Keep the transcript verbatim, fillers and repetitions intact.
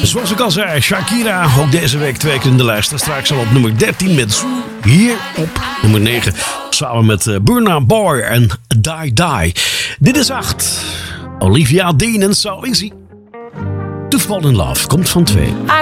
Zoals ik al zei, Shakira, ook deze week twee keer in de lijst. Straks al op nummer dertien met Zoo, hier op nummer negen. Samen met uh, Burna Boy en Die Die. Dit is acht. Olivia Dean en So Easy. To Fall in Love komt van twee. I